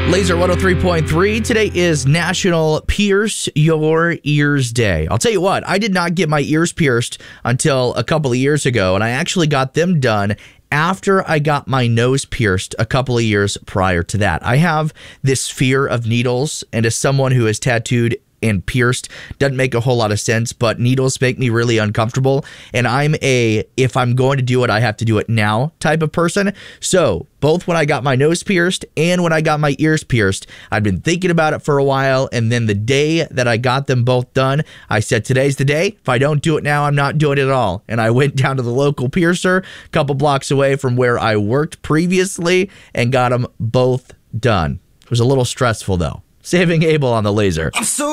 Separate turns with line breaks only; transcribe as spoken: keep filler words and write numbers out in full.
Laser one oh three point three. Today is National Pierce Your Ears Day. I'll tell you what, I did not get my ears pierced until a couple of years ago, and I actually got them done after I got my nose pierced a couple of years prior to that. I have this fear of needles, and as someone who is tattooed and pierced, doesn't make a whole lot of sense, but needles make me really uncomfortable, and I'm a, if I'm going to do it, I have to do it now type of person. So both when I got my nose pierced and when I got my ears pierced, I'd been thinking about it for a while, and then the day that I got them both done, I said, today's the day. If I don't do it now, I'm not doing it at all. And I went down to the local piercer a couple blocks away from where I worked previously and got them both done. It was a little stressful though. Saving Abel on the Laser.
I'm so